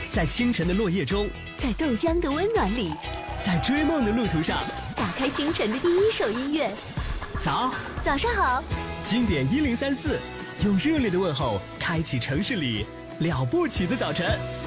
在清晨的落叶中， 在豆浆的温暖里， 在追梦的路途上， 打开清晨的第一首音乐。早上好， 经典1034，用热烈的问候开启城市里了不起的早晨。